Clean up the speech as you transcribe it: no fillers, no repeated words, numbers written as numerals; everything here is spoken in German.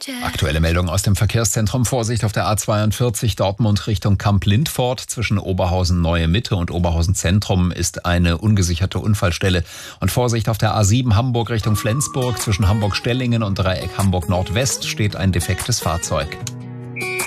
Aktuelle Meldung aus dem Verkehrszentrum. Vorsicht auf der A42 Dortmund Richtung Kamp-Lindfort. Zwischen Oberhausen Neue Mitte und Oberhausen Zentrum ist eine ungesicherte Unfallstelle. Und Vorsicht auf der A7 Hamburg Richtung Flensburg. Zwischen Hamburg-Stellingen und Dreieck Hamburg Nordwest steht ein defektes Fahrzeug.